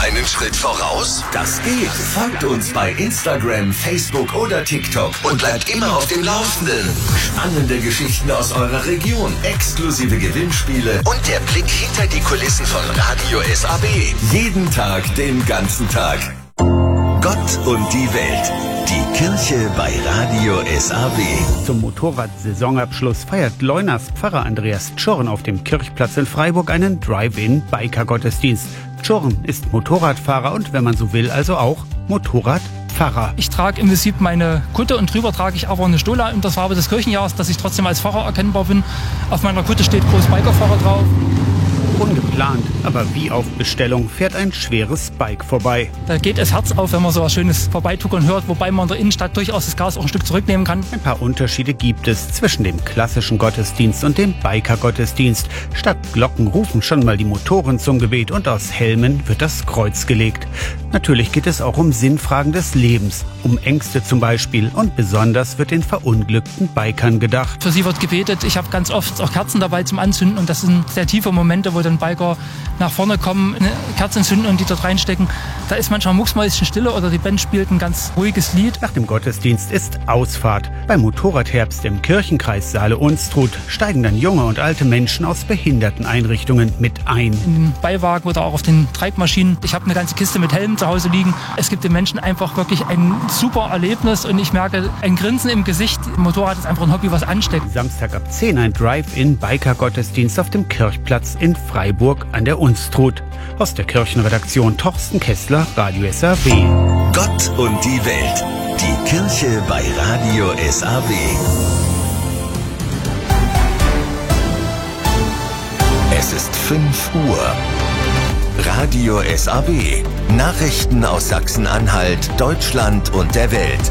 einen Schritt voraus? Das geht. Folgt uns bei Instagram, Facebook oder TikTok und bleibt immer auf dem Laufenden. Spannende Geschichten aus eurer Region, exklusive Gewinnspiele und der Blick hinter die Kulissen von Radio SAB. Jeden Tag, den ganzen Tag. Gott und die Welt. Die Kirche bei Radio SAW. Zum Motorrad-Saisonabschluss feiert Leuners Pfarrer Andreas Tschorn auf dem Kirchplatz in Freiburg einen Drive-In-Biker-Gottesdienst. Tschorn ist Motorradfahrer und, wenn man so will, also auch Motorradpfarrer. Ich trage im Prinzip meine Kutte und drüber trage ich aber eine Stola in der Farbe des Kirchenjahres, dass ich trotzdem als Pfarrer erkennbar bin. Auf meiner Kutte steht groß Bikerfahrer drauf. Ungeplant, aber wie auf Bestellung fährt ein schweres Bike vorbei. Da geht das Herz auf, wenn man so was Schönes vorbeituckern hört, wobei man in der Innenstadt durchaus das Gas auch ein Stück zurücknehmen kann. Ein paar Unterschiede gibt es zwischen dem klassischen Gottesdienst und dem Biker-Gottesdienst. Statt Glocken rufen schon mal die Motoren zum Gebet und aus Helmen wird das Kreuz gelegt. Natürlich geht es auch um Sinnfragen des Lebens, um Ängste zum Beispiel, und besonders wird den verunglückten Bikern gedacht. Für sie wird gebetet. Ich habe ganz oft auch Kerzen dabei zum Anzünden und das sind sehr tiefe Momente, wo dann Biker nach vorne kommen, eine Kerze entzünden und die dort reinstecken. Da ist manchmal mucksmäuschen Stille oder die Band spielt ein ganz ruhiges Lied. Nach dem Gottesdienst ist Ausfahrt. Beim Motorradherbst im Kirchenkreis Saale-Unstrut steigen dann junge und alte Menschen aus Behinderteneinrichtungen mit ein. In den Beiwagen oder auch auf den Treibmaschinen. Ich habe eine ganze Kiste mit Helmen zu Hause liegen. Es gibt den Menschen einfach wirklich ein super Erlebnis und ich merke ein Grinsen im Gesicht. Motorrad ist einfach ein Hobby, was ansteckt. Samstag ab 10 ein Drive-In-Biker-Gottesdienst auf dem Kirchplatz in Freiburg an der Unstrut. Aus der Kirchenredaktion Torsten Kessler, Radio SAW. Gott und die Welt. Die Kirche bei Radio SAW. Es ist 5 Uhr. Radio SAW. Nachrichten aus Sachsen-Anhalt, Deutschland und der Welt.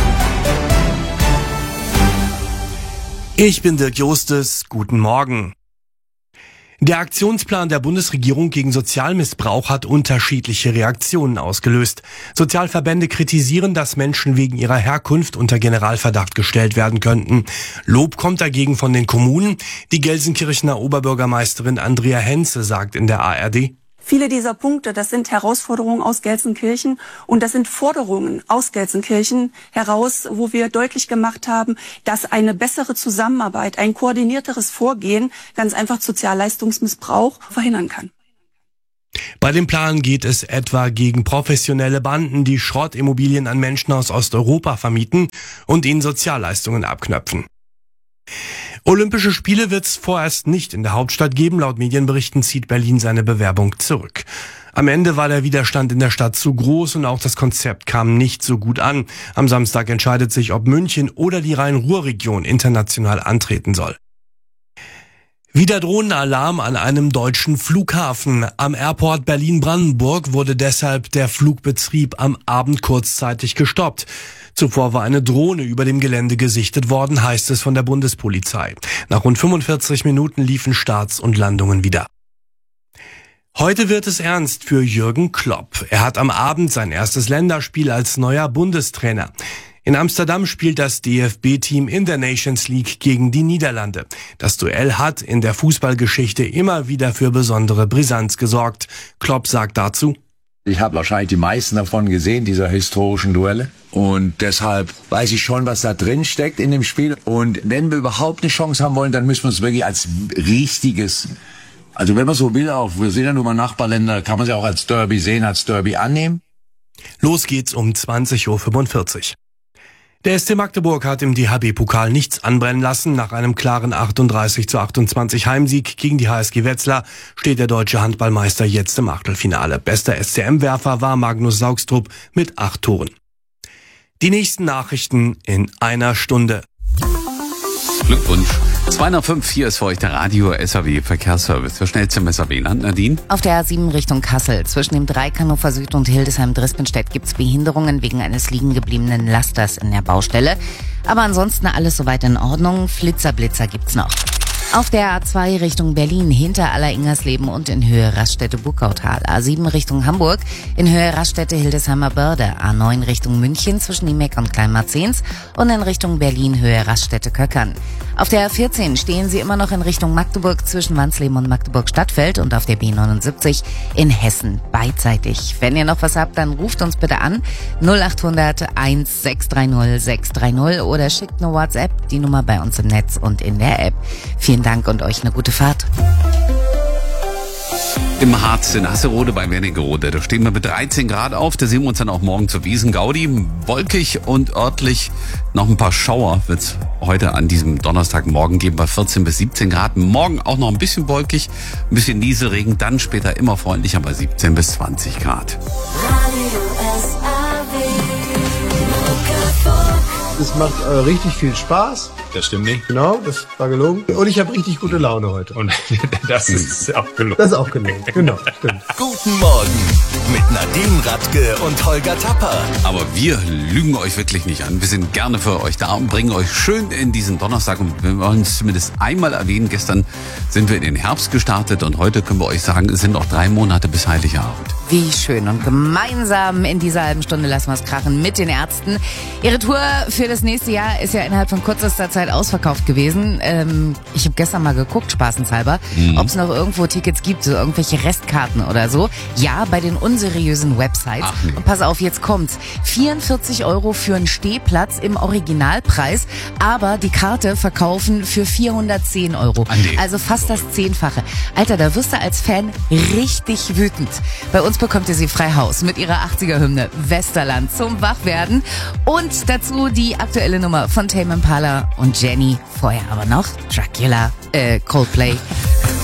Ich bin Dirk Jostes. Guten Morgen. Der Aktionsplan der Bundesregierung gegen Sozialmissbrauch hat unterschiedliche Reaktionen ausgelöst. Sozialverbände kritisieren, dass Menschen wegen ihrer Herkunft unter Generalverdacht gestellt werden könnten. Lob kommt dagegen von den Kommunen. Die Gelsenkirchener Oberbürgermeisterin Andrea Henze sagt in der ARD: Viele dieser Punkte, das sind Herausforderungen aus Gelsenkirchen und das sind Forderungen aus Gelsenkirchen heraus, wo wir deutlich gemacht haben, dass eine bessere Zusammenarbeit, ein koordinierteres Vorgehen ganz einfach Sozialleistungsmissbrauch verhindern kann. Bei dem Plan geht es etwa gegen professionelle Banden, die Schrottimmobilien an Menschen aus Osteuropa vermieten und ihnen Sozialleistungen abknöpfen. Olympische Spiele wird es vorerst nicht in der Hauptstadt geben. Laut Medienberichten zieht Berlin seine Bewerbung zurück. Am Ende war der Widerstand in der Stadt zu groß und auch das Konzept kam nicht so gut an. Am Samstag entscheidet sich, ob München oder die Rhein-Ruhr-Region international antreten soll. Wieder Drohnenalarm an einem deutschen Flughafen. Am Airport Berlin-Brandenburg wurde deshalb der Flugbetrieb am Abend kurzzeitig gestoppt. Zuvor war eine Drohne über dem Gelände gesichtet worden, heißt es von der Bundespolizei. Nach rund 45 Minuten liefen Starts und Landungen wieder. Heute wird es ernst für Jürgen Klopp. Er hat am Abend sein erstes Länderspiel als neuer Bundestrainer. In Amsterdam spielt das DFB-Team in der Nations League gegen die Niederlande. Das Duell hat in der Fußballgeschichte immer wieder für besondere Brisanz gesorgt. Klopp sagt dazu: Ich habe wahrscheinlich die meisten davon gesehen, dieser historischen Duelle. Und deshalb weiß ich schon, was da drin steckt in dem Spiel. Und wenn wir überhaupt eine Chance haben wollen, dann müssen wir es wirklich als richtiges, also wenn man so will, auch, wir sind ja nun mal Nachbarländer, kann man sie auch als Derby sehen, als Derby annehmen. Los geht's um 20:45 Uhr. Der SC Magdeburg hat im DHB-Pokal nichts anbrennen lassen. Nach einem klaren 38:28 Heimsieg gegen die HSG Wetzlar steht der deutsche Handballmeister jetzt im Achtelfinale. Bester SCM-Werfer war Magnus Saugstrup mit 8 Toren. Die nächsten Nachrichten in einer Stunde. Glückwunsch. 205, hier ist für euch der Radio SAW Verkehrsservice. Für schnellste Messerwähland, Nadine? Auf der A7 Richtung Kassel. Zwischen dem Dreieck Hannover Süd und Hildesheim-Drispenstedt gibt's Behinderungen wegen eines liegengebliebenen Lasters in der Baustelle. Aber ansonsten alles soweit in Ordnung. Flitzer gibt's noch. Auf der A2 Richtung Berlin hinter Aller-Ingersleben und in Höhe Raststätte-Buckautal. A7 Richtung Hamburg in Höhe Raststätte-Hildesheimer Börde. A9 Richtung München zwischen Niemeck und Kleinmarzens und in Richtung Berlin Höhe Raststätte-Köckern. Auf der A14 stehen Sie immer noch in Richtung Magdeburg zwischen Wansleben und Magdeburg-Stadtfeld und auf der B79 in Hessen beidseitig. Wenn ihr noch was habt, dann ruft uns bitte an 0800 1630 630 oder schickt eine WhatsApp, die Nummer bei uns im Netz und in der App. Vielen Dank und euch eine gute Fahrt. Im Harz in Hasserode bei Wernigerode. Da stehen wir mit 13 Grad auf. Da sehen wir uns dann auch morgen zur Wiesen-Gaudi. Wolkig und örtlich noch ein paar Schauer wird es heute an diesem Donnerstagmorgen geben bei 14 bis 17 Grad. Morgen auch noch ein bisschen wolkig, ein bisschen Nieselregen, dann später immer freundlicher bei 17 bis 20 Grad. Es macht richtig viel Spaß. Das stimmt nicht. Genau, das war gelungen. Und ich habe richtig gute Laune heute. Und das ist auch gelungen. Das ist auch gelungen, genau, stimmt. Guten Morgen mit Nadine Radke und Holger Tapper. Aber wir lügen euch wirklich nicht an. Wir sind gerne für euch da und bringen euch schön in diesen Donnerstag. Und wir wollen es zumindest einmal erwähnen. Gestern sind wir in den Herbst gestartet und heute können wir euch sagen, es sind noch 3 Monate bis Heiligabend. Wie schön. Und gemeinsam in dieser halben Stunde lassen wir es krachen mit den Ärzten. Ihre Tour für das nächste Jahr ist ja innerhalb von kürzester Zeit ausverkauft gewesen. Ich habe gestern mal geguckt, spaßenshalber, ob es noch irgendwo Tickets gibt, so irgendwelche Restkarten oder so. Ja, bei den unseriösen Websites. Ach, nee. Und pass auf, jetzt kommt's. 44 € für einen Stehplatz im Originalpreis, aber die Karte verkaufen für 410 €. Ah, nee. Also fast das 10-fache. Alter, da wirst du als Fan richtig wütend. Bei uns bekommt ihr sie frei Haus mit ihrer 80er-Hymne Westerland zum Wachwerden und dazu die aktuelle Nummer von Tame Impala und Jenny. Vorher aber noch Dracula, Coldplay.